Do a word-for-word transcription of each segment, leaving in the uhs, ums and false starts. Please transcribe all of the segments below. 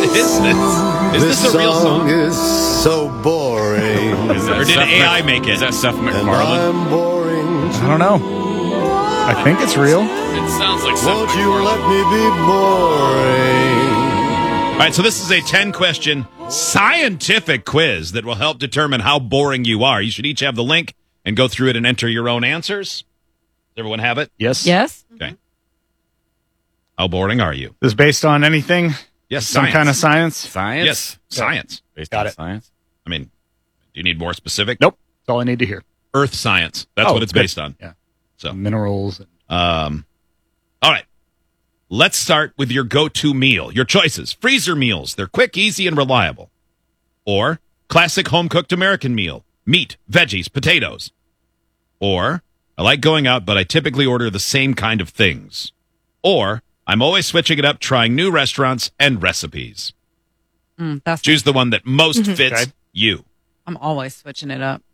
is this? Is this, this a real song? Is so boring. Is that or did A I make it? Is that Seth And MacFarlane? I'm boring. I don't know. I think it's real. It sounds like Seth Won't you MacFarlane. let me be boring? All right, so this is a ten-question scientific quiz that will help determine how boring you are. You should each have the link and go through it and enter your own answers. Does everyone have it? Yes. Yes. Okay. How boring are you? This is based on anything? Yes, Some science. kind of science? Science? Yes, science. Based Got on it. science? I mean, do you need more specific? Nope. That's all I need to hear. Earth science. That's Oh, what it's good. based on. Yeah. So, Minerals. um, all right. Let's start with your go-to meal. Your choices. Freezer meals. They're quick, easy, and reliable. Or classic home-cooked American meal. Meat, veggies, potatoes. Or I like going out, but I typically order the same kind of things. Or I'm always switching it up, trying new restaurants and recipes. Mm, that's. Choose the one that most fits Okay. you. I'm always switching it up.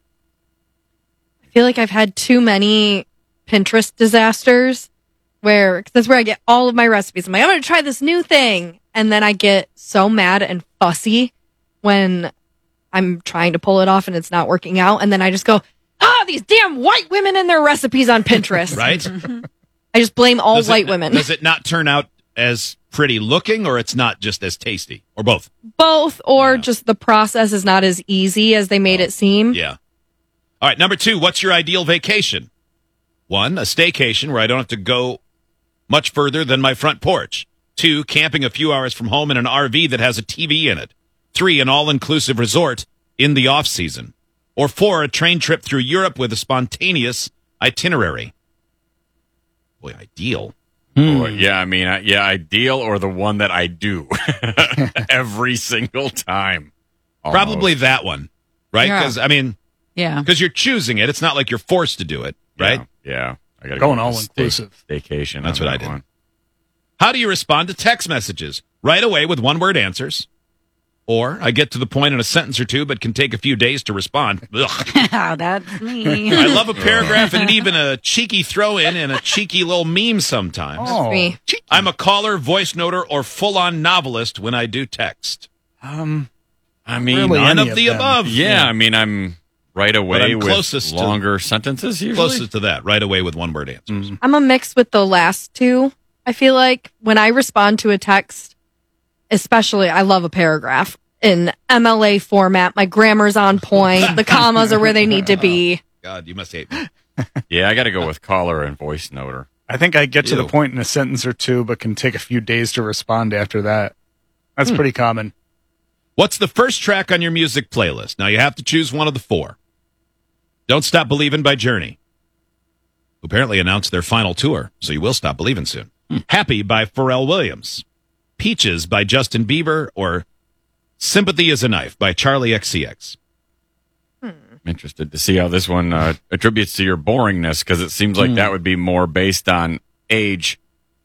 I feel like I've had too many Pinterest disasters where, cause that's where I get all of my recipes. I'm like, I'm going to try this new thing. And then I get so mad and fussy when I'm trying to pull it off and it's not working out. And then I just go, ah, these damn white women and their recipes on Pinterest. Right? I just blame all Does white it, women. Does it not turn out as pretty looking, or it's not just as tasty, or both? Both, or Yeah. just the process is not as easy as they made it seem. Yeah. All right, number two, what's your ideal vacation? One, a staycation where I don't have to go much further than my front porch. Two, camping a few hours from home in an R V that has a T V in it. Three, an all-inclusive resort in the off-season. Or four, a train trip through Europe with a spontaneous itinerary. Boy, ideal. Or, yeah, I mean, I, yeah, ideal or the one that I do every single time. Almost. Probably that one, right? Yeah. Because, I mean, Yeah. because you're choosing it. It's not like you're forced to do it, right? Yeah. yeah. I gotta Going go with all the inclusive. Stay, staycation. That's on what that I did. one. How do you respond to text messages? Right away with one-word answers. Or I get to the point in a sentence or two, but can take a few days to respond. Ugh. That's me. I love a paragraph and even a cheeky throw-in and a cheeky little meme sometimes. Oh. Me. I'm a caller, voice noter, or full-on novelist when I do text. Um, I mean, Really? None any of of the them. above. yeah, I mean, I'm right away I'm with closest to- longer sentences usually. Closest to that. Right away with one-word answers. I'm a mix with the last two. I feel like when I respond to a text, especially, I love a paragraph in M L A format. My grammar's on point. The commas are where they need to be. God, you must hate me. Yeah, I got to go with caller and voice noter. I think I get to the Ew. point in a sentence or two, but can take a few days to respond after that. That's pretty common. What's the first track on your music playlist? Now you have to choose one of the four. Don't Stop Believin' by Journey, who apparently announced their final tour, so you will stop believing soon. Happy by Pharrell Williams, Peaches by Justin Bieber, or Sympathy is a Knife by Charlie X C X. I'm interested to see how this one uh, attributes to your boringness because it seems like that would be more based on age.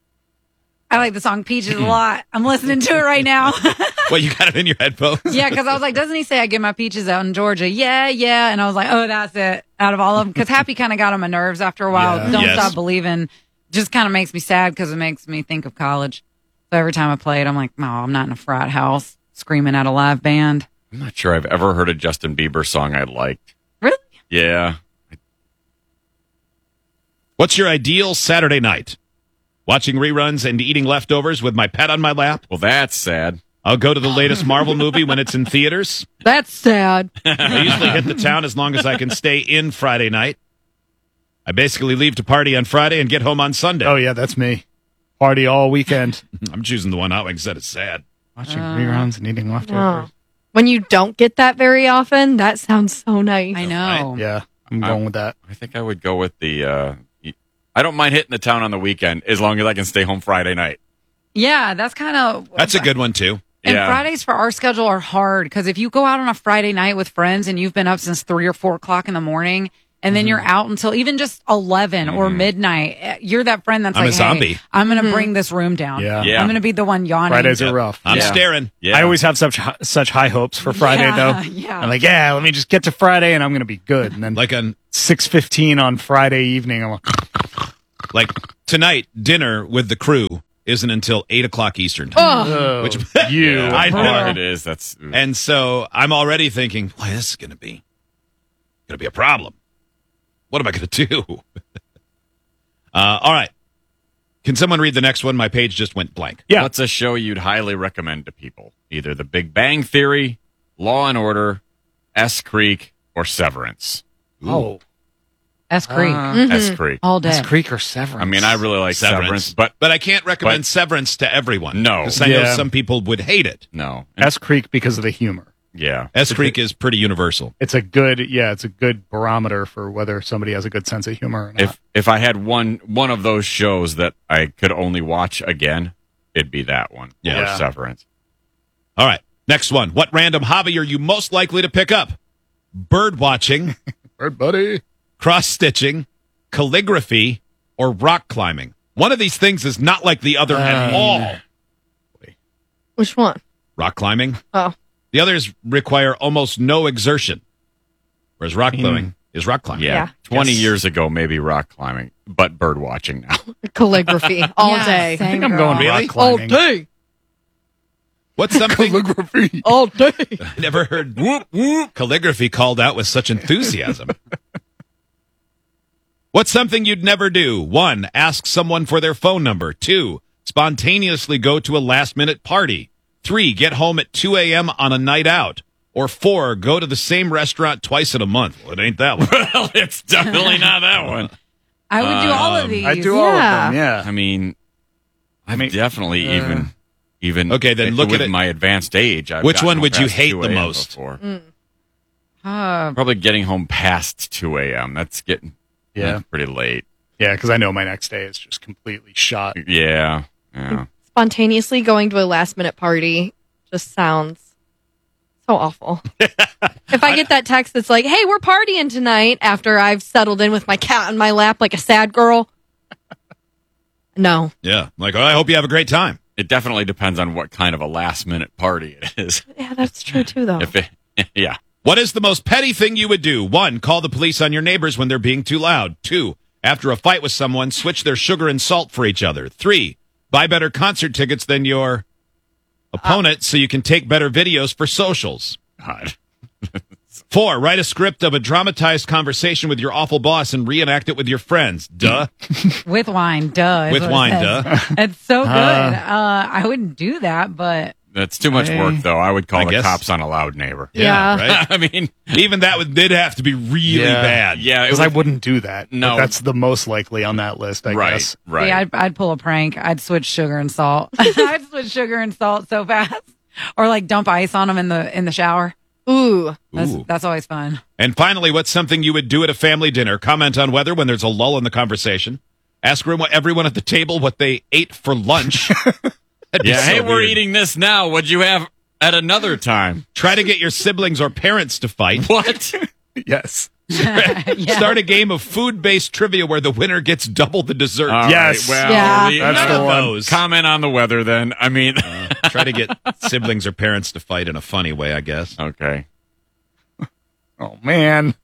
I like the song Peaches a lot. I'm listening to it right now. Well, you got it in your headphones? Yeah, because I was like, doesn't he say I get my peaches out in Georgia? Yeah, yeah. And I was like, oh, that's it. Out of all of them. Because Happy kind of got on my nerves after a while. Yeah. Don't Yes. Stop Believing just kind of makes me sad because it makes me think of college. So every time I play it, I'm like, no, I'm not in a frat house screaming at a live band. I'm not sure I've ever heard a Justin Bieber song I liked. Really? Yeah. What's your ideal Saturday night? Watching reruns and eating leftovers with my pet on my lap? Well, that's sad. I'll go to the latest Marvel movie when it's in theaters. That's sad. I usually hit the town as long as I can stay in Friday night. I basically leave to party on Friday and get home on Sunday. Oh, yeah, that's me. Party all weekend. I'm choosing the one out like I said it's sad. Watching reruns and eating leftovers. Oh. When you don't get that very often, that sounds so nice. I know. Yeah, I'm I'm- going with that. I think I would go with the. Uh, I don't mind hitting the town on the weekend as long as I can stay home Friday night. Yeah, that's kind of. That's a good one too. And Yeah. Fridays for our schedule are hard because if you go out on a Friday night with friends and you've been up since three or four o'clock in the morning, and then you're out until even just eleven or midnight, eh, you're that friend that's I'm like, a zombie. Hey, I'm going to bring this room down. Yeah. Yeah. I'm going to be the one yawning. Fridays are rough. I'm Yeah. staring. Yeah. I always have such hi- such high hopes for Friday, Yeah, though. yeah. I'm like, yeah, let me just get to Friday and I'm going to be good. And then Like on six fifteen on Friday evening, I'm like, like tonight, dinner with the crew isn't until eight o'clock Eastern time. Oh, Which- you. Yeah, I know. whatever it is. That's And so I'm already thinking, boy, this is going to be going to be a problem. What am I going to do? uh, all right. Can someone read the next one? My page just went blank. Yeah. What's a show you'd highly recommend to people? Either The Big Bang Theory, Law and Order, S Creek, or Severance. Oh. S Creek. Uh, S Creek. All day. Is Creek or Severance? I mean, I really like Severance, Severance. but But I can't recommend but- Severance to everyone. No. Because I know Yeah. some people would hate it. no. S Creek because of the humor. Yeah. S Creek is pretty universal. It's a good, yeah, it's a good barometer for whether somebody has a good sense of humor or not. If if I had one one of those shows that I could only watch again, it'd be that one. Yeah. Or Severance. All right. Next one. What random hobby are you most likely to pick up? Bird watching, Bird buddy. cross stitching, calligraphy, or rock climbing. One of these things is not like the other at Um, all. Which one? Rock climbing. Oh. The others require almost no exertion, whereas rock climbing is rock climbing. Yeah. Yeah. Twenty Yes. years ago, maybe rock climbing, but bird watching now. Calligraphy all Yeah, day. same I think I'm girl. going Really? rock All climbing. day. What's something Calligraphy. All day. I never heard calligraphy called out with such enthusiasm? What's something you'd never do? One, ask someone for their phone number. Two, spontaneously go to a last minute party. Three, get home at two a.m. on a night out. Or four, go to the same restaurant twice in a month. Well, it ain't that one. Well, it's definitely not that one. I would do all of Um, these. I do all Yeah. of them, yeah. I mean, I've mean, definitely uh, even even Okay, then look with at it. my advanced age. I've Which gotten one home would you past hate two the a.m. most? before. Uh, Probably getting home past two a.m. That's getting Yeah. that's pretty late. Yeah, because I know my next day is just completely shot. Yeah. Yeah. Spontaneously going to a last minute party just sounds so awful. If I get that text that's like, hey, we're partying tonight after I've settled in with my cat on my lap like a sad girl. No. Yeah. Like, oh, I hope you have a great time. It definitely depends on what kind of a last minute party it is. Yeah, that's true too, though. If it, yeah. What is the most petty thing you would do? One, call the police on your neighbors when they're being too loud. Two, after a fight with someone, switch their sugar and salt for each other. Three, buy better concert tickets than your opponent so you can take better videos for socials. God. Four, write a script of a dramatized conversation with your awful boss and reenact it with your friends. Duh. with wine, duh. is With what it wine, says. duh. It's so good. Uh, I wouldn't do that, but That's too much Hey. work, though. I would call I the guess. cops on a loud neighbor. Yeah. Right? I mean, Even that would did have to be really Yeah. bad. yeah, it Because was, I wouldn't do that. but No. that's the most likely on that list, I right, guess. right. yeah, I'd, I'd pull a prank. I'd switch sugar and salt. I'd switch sugar and salt so fast, or like dump ice on them in the in the shower. Ooh. That's Ooh. that's always fun. And finally, what's something you would do at a family dinner? Comment on whether when there's a lull in the conversation. Ask everyone at the table what they ate for lunch. That'd be yeah, so hey, we're weird. eating this now. What'd you have at another time? Try to get your siblings or parents to fight. What? Yes. Yeah. Start a game of food-based trivia where the winner gets double the dessert. All Yes. right, well, Yeah. the- That's None the of one. those. comment on the weather then. I mean, Try to get siblings or parents to fight in a funny way, I guess. okay. Oh, man.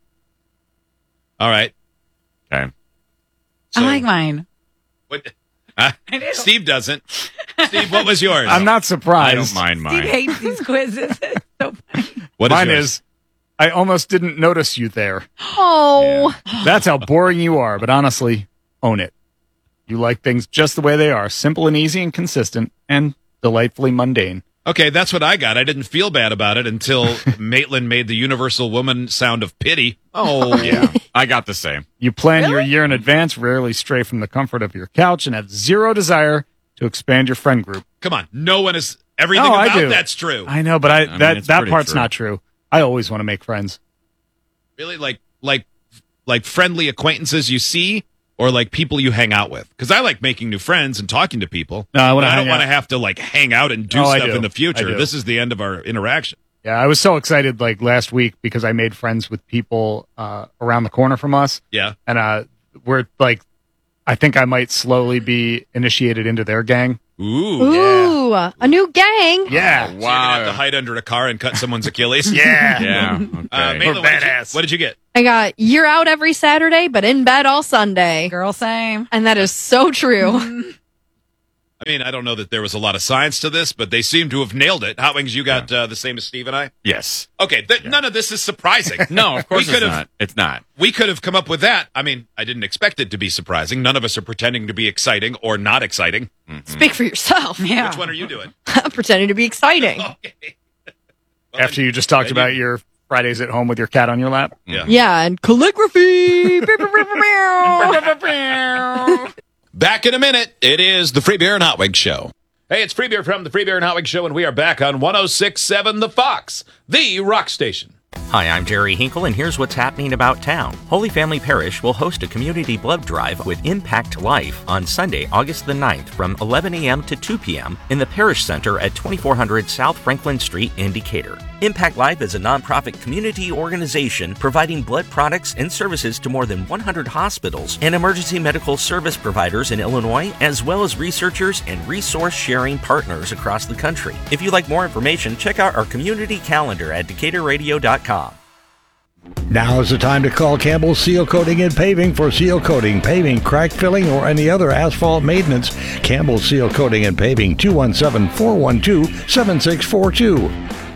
All right. Okay. So, I like mine. what, uh, Steve doesn't. Steve, what was yours? I'm not surprised. I don't mind Steve mine. hates these quizzes. It's so funny. What is Mine yours? is, I almost didn't notice you there. Oh. That's how boring you are, but honestly, own it. You like things just the way they are, simple and easy and consistent, and delightfully mundane. Okay, that's what I got. I didn't feel bad about it until Maitland made the universal woman sound of pity. Oh, Yeah, I got the same. You plan your year in advance, rarely stray from the comfort of your couch, and have zero desire to expand your friend group. Come on. No one is. Everything No, I about do. that's true. I know, but I, mean, that it's that pretty part's true. not true. I always want to make friends. Really? Like, like, like friendly acquaintances you see or like people you hang out with? Because I like making new friends and talking to people. No, I wanna But I don't hang want to out. have to like hang out and do Oh, I stuff do. in the I future. do. This is the end of our interaction. Yeah, I was so excited like last week because I made friends with people uh, around the corner from us, Yeah. and uh, we're like, I think I might slowly be initiated into their gang. Ooh. Ooh. A new gang. Yeah, So you're gonna have to hide under a car and cut someone's Achilles. yeah, Yeah. Uh, Okay. Maitland, what did, you, badass. what did you get? I got you're out every Saturday, but in bed all Sunday. Girl, same. And that is so true. I mean, I don't know that there was a lot of science to this, but they seem to have nailed it. Hot Wings, you got uh, the same as Steve and I? Yes. Okay, th- none of this is surprising. No, of course We it's could've- not. It's not. We could have come up with that. I mean, I didn't expect it to be surprising. None of us are pretending to be exciting or not exciting. Speak for yourself. Yeah. Which one are you doing? I'm pretending to be exciting. Okay. Well, After you just talked then about you- your Fridays at home with your cat on your lap. Yeah. Yeah, and calligraphy. Back in a minute. It is the Free Beer and Hot Wings Show. Hey, it's Free Beer from the Free Beer and Hot Wings Show, and we are back on one oh six point seven The Fox, the rock station. Hi, I'm Jerry Hinkle, and here's what's happening about town. Holy Family Parish will host a community blood drive with Impact Life on Sunday, August the ninth from eleven a.m. to two p.m. in the Parish Center at twenty-four hundred South Franklin Street in Decatur. Impact Life is a nonprofit community organization providing blood products and services to more than one hundred hospitals and emergency medical service providers in Illinois, as well as researchers and resource-sharing partners across the country. If you'd like more information, check out our community calendar at decatur radio dot com. Now is the time to call Campbell Seal Coating and Paving for seal coating, paving, crack filling, or any other asphalt maintenance. Campbell Seal Coating and Paving, two one seven, four one two, seven six four two.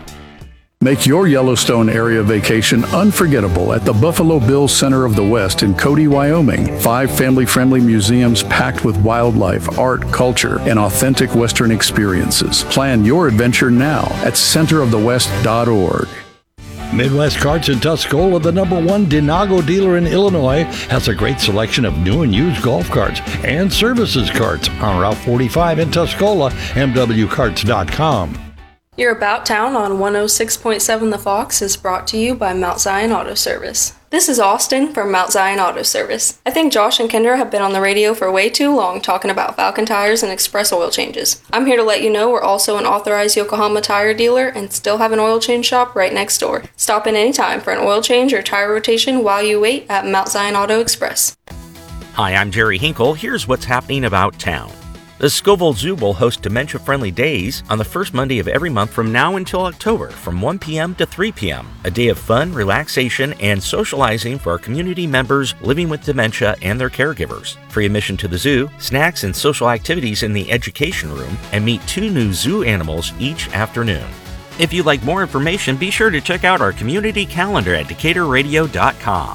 Make your Yellowstone area vacation unforgettable at the Buffalo Bills Center of the West in Cody, Wyoming. Five family-friendly museums packed with wildlife, art, culture, and authentic Western experiences. Plan your adventure now at center of the west dot org. Midwest Carts in Tuscola, the number one Denago dealer in Illinois, has a great selection of new and used golf carts and services carts on Route forty-five in Tuscola, m w carts dot com. Your About Town on one oh six point seven The Fox is brought to you by Mount Zion Auto Service. This is Austin from Mount Zion Auto Service. I think Josh and Kendra have been on the radio for way too long talking about Falcon tires and express oil changes. I'm here to let you know we're also an authorized Yokohama tire dealer and still have an oil change shop right next door. Stop in anytime for an oil change or tire rotation while you wait at Mount Zion Auto Express. Hi, I'm Jerry Hinkle. Here's what's happening about town. The Scoville Zoo will host dementia-friendly days on the first Monday of every month from now until October from one p.m. to three p.m. A day of fun, relaxation, and socializing for our community members living with dementia and their caregivers. Free admission to the zoo, snacks and social activities in the education room, and meet two new zoo animals each afternoon. If you'd like more information, be sure to check out our community calendar at decatur radio dot com.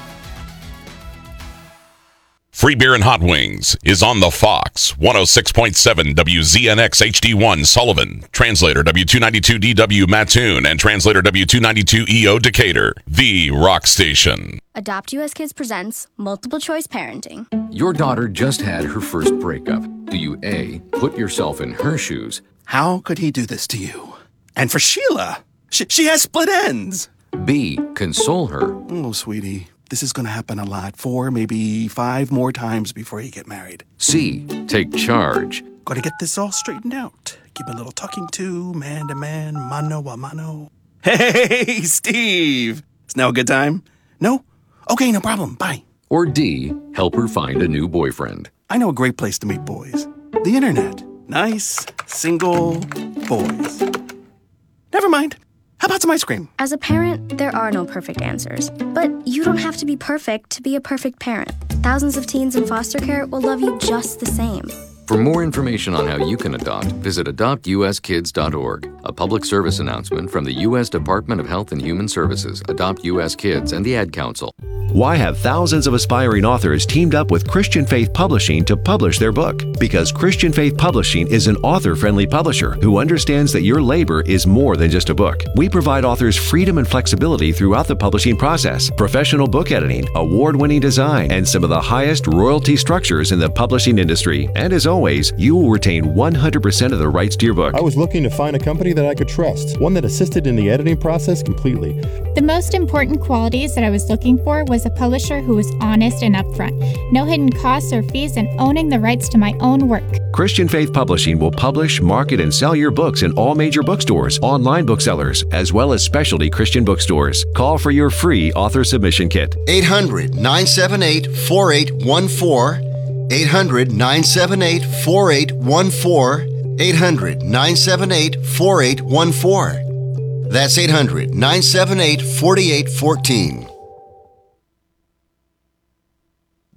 Free Beer and Hot Wings is on the Fox, one oh six point seven W Z N X H D one Sullivan, translator W two ninety-two D W Mattoon, and translator W two ninety-two E O Decatur, the rock station. Adopt U S Kids presents Multiple Choice Parenting. Your daughter just had her first breakup. Do you A, put yourself in her shoes? How could he do this to you? And for Sheila, she, she has split ends. B, console her. Oh, sweetie. This is going to happen a lot. Four, maybe five more times before you get married. C, take charge. Got to get this all straightened out. Give a little talking to, man to man, mano a mano. Hey, Steve. Is now a good time? No? Okay, no problem. Bye. Or D, help her find a new boyfriend. I know a great place to meet boys. The internet. Nice, single boys. Never mind. How about some ice cream? As a parent, there are no perfect answers. But you don't have to be perfect to be a perfect parent. Thousands of teens in foster care will love you just the same. For more information on how you can adopt, visit adopt u s kids dot org. A public service announcement from the U S Department of Health and Human Services, Adopt U S Kids, and the Ad Council. Why have thousands of aspiring authors teamed up with Christian Faith Publishing to publish their book? Because Christian Faith Publishing is an author-friendly publisher who understands that your labor is more than just a book. We provide authors freedom and flexibility throughout the publishing process, professional book editing, award-winning design, and some of the highest royalty structures in the publishing industry. And as always, you will retain one hundred percent of the rights to your book. I was looking to find a company that I could trust, one that assisted in the editing process completely. The most important qualities that I was looking for was a publisher who was honest and upfront, no hidden costs or fees, and owning the rights to my own work. Christian Faith Publishing will publish, market, and sell your books in all major bookstores, online booksellers, as well as specialty Christian bookstores. Call for your free author submission kit. eight hundred, nine seven eight, four eight one four. eight hundred, nine seven eight, four eight one four. eight hundred, nine seven eight, four eight one four. That's eight hundred, nine seven eight, four eight one four.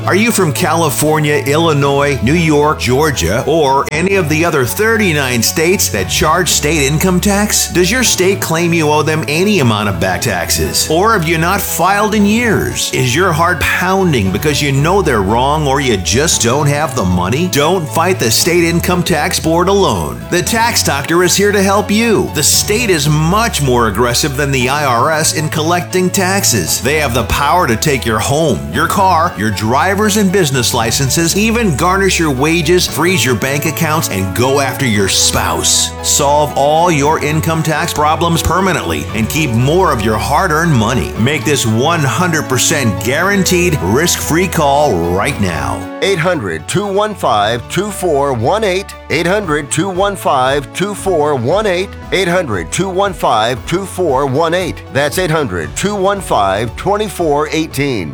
Are you from California, Illinois, New York, Georgia, or any of the other thirty-nine states that charge state income tax? Does your state claim you owe them any amount of back taxes? Or have you not filed in years? Is your heart pounding because you know they're wrong or you just don't have the money? Don't fight the state income tax board alone. The Tax Doctor is here to help you. The state is much more aggressive than the I R S in collecting taxes. They have the power to take your home, your car, your driver's and business licenses, even garnish your wages, freeze your bank accounts, and go after your spouse. Solve all your income tax problems permanently and keep more of your hard-earned money. Make this one hundred percent guaranteed risk-free call right now. eight hundred, two one five, two four one eight. eight hundred, two one five, two four one eight. eight hundred, two one five, two four one eight. That's eight hundred, two one five, two four one eight.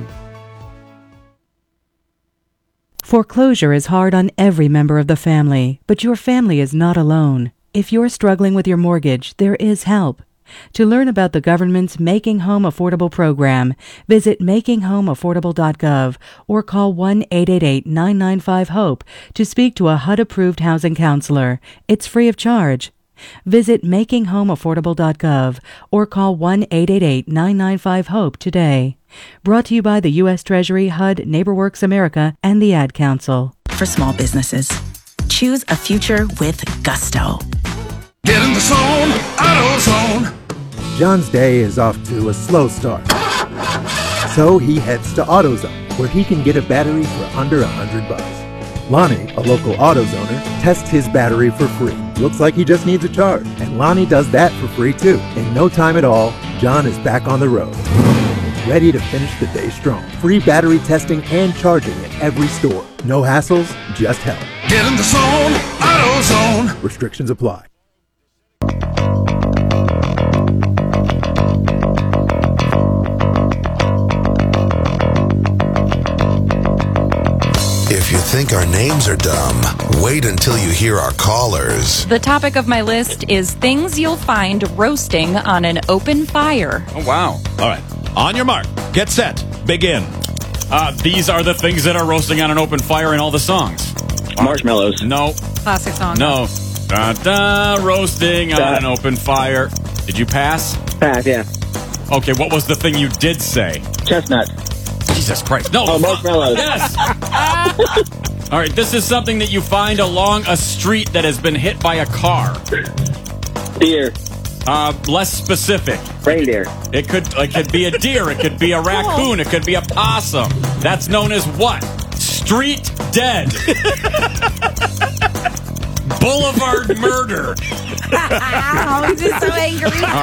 Foreclosure is hard on every member of the family, but your family is not alone. If you're struggling with your mortgage, there is help. To learn about the government's Making Home Affordable program, visit making home affordable dot gov or call one eight eight eight, nine nine five, HOPE to speak to a H U D-approved housing counselor. It's free of charge. Visit making home affordable dot gov or call one eight eight eight, nine nine five, HOPE today. Brought to you by the U S Treasury, H U D, NeighborWorks America, and the Ad Council. For small businesses, choose a future with gusto. Get in the zone, AutoZone. John's day is off to a slow start. So he heads to AutoZone, where he can get a battery for under a hundred bucks. Lonnie, a local AutoZoner, tests his battery for free. Looks like he just needs a charge, and Lonnie does that for free too. In no time at all, John is back on the road, ready to finish the day strong. Free battery testing and charging at every store. No hassles, just help. Get in the zone, AutoZone. Restrictions apply. If you think our names are dumb, wait until you hear our callers. The topic of my list is things you'll find roasting on an open fire. Oh, wow. All right. On your mark. Get set. Begin. Uh, these are the things that are roasting on an open fire in all the songs. Marshmallows. No. Classic song. No. Da, da, roasting on Da. an open fire. Did you pass? Pass, yeah. Okay, what was the thing you did say? Chestnut. Jesus Christ. No. Oh, marshmallows. Yes. All right, this is something that you find along a street that has been hit by a car. Deer. Uh, less specific. Reindeer. It could it could be a deer. It could be a raccoon. It could be a possum. That's known as what? Street dead. Boulevard murder. I'm just so angry.